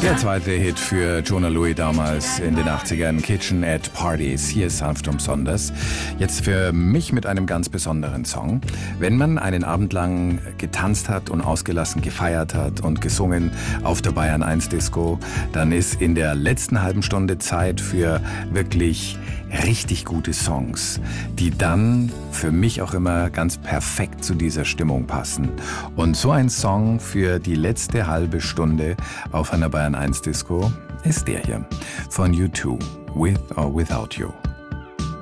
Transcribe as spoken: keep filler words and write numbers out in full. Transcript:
Der zweite Hit für Jona Lewie damals in den achtzigern, Kitchen at Parties, hier sanft und besonders. Jetzt für mich mit einem ganz besonderen Song. Wenn man einen Abend lang getanzt hat und ausgelassen gefeiert hat und gesungen auf der Bayern eins Disco, dann ist in der letzten halben Stunde Zeit für wirklich richtig gute Songs, die dann für mich auch immer ganz perfekt zu dieser Stimmung passen. Und so ein Song für die letzte halbe Stunde auf einer Bayern eins Disco ist der hier von U zwei, With or Without You.